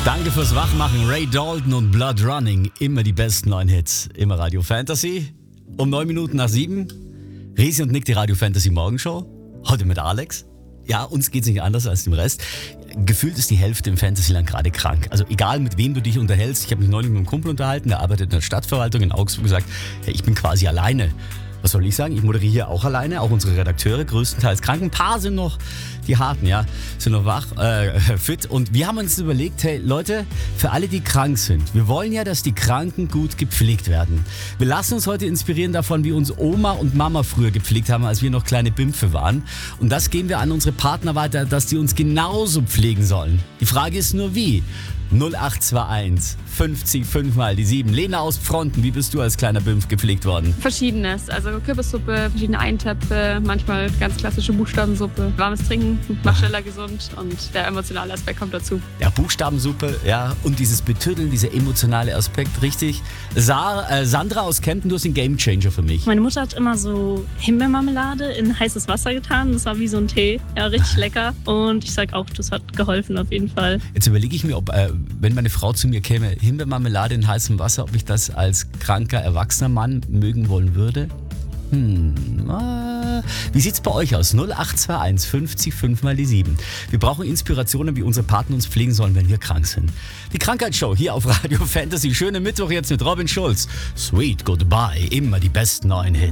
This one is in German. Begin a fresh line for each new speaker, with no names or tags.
Danke fürs Wachmachen. Ray Dalton und Blood Running. Immer die besten neuen Hits. Immer Radio Fantasy. Um 9 Minuten nach 7. Risi und Nick, die Radio Fantasy Morgenshow. Heute mit Alex. Ja, uns geht's nicht anders als dem Rest. Gefühlt ist die Hälfte im Fantasyland gerade krank. Also egal, mit wem du dich unterhältst. Ich habe mich neulich mit einem Kumpel unterhalten, der arbeitet in der Stadtverwaltung in Augsburg, gesagt, hey, ich bin quasi alleine. Was soll ich sagen? Ich moderiere hier auch alleine, auch unsere Redakteure größtenteils krank. Ein paar sind noch, die Harten, ja, sind noch wach, fit. Und wir haben uns überlegt, hey Leute, für alle, die krank sind, wir wollen ja, dass die Kranken gut gepflegt werden. Wir lassen uns heute inspirieren davon, wie uns Oma und Mama früher gepflegt haben, als wir noch kleine Bimpfe waren. Und das geben wir an unsere Partner weiter, dass die uns genauso pflegen sollen. Die Frage ist nur wie. 0821 50 5 mal die 7. Lena aus Fronten, wie bist du als kleiner Bimpf gepflegt worden?
Verschiedenes, also Kürbissuppe, verschiedene Eintöpfe, manchmal ganz klassische Buchstabensuppe, warmes Trinken, macht schneller gesund und der emotionale Aspekt kommt dazu.
Ja, Buchstabensuppe, ja, und dieses Betüddeln, dieser emotionale Aspekt, richtig. Sandra aus Kempten, du hast den Gamechanger für mich.
Meine Mutter hat immer so Himbeermarmelade in heißes Wasser getan, das war wie so ein Tee, ja, richtig lecker und ich sag auch, das hat geholfen auf jeden Fall.
Jetzt überlege ich mir, ob, wenn meine Frau zu mir käme, Himbeermarmelade in heißem Wasser, ob ich das als kranker, erwachsener Mann mögen wollen würde? Wie sieht's bei euch aus? 0821 50 5 mal die 7. Wir brauchen Inspirationen, wie unsere Partner uns pflegen sollen, wenn wir krank sind. Die Krankheitsshow hier auf Radio Fantasy. Schöne Mittwoch jetzt mit Robin Schulz. Sweet Goodbye. Immer die besten neuen Hits.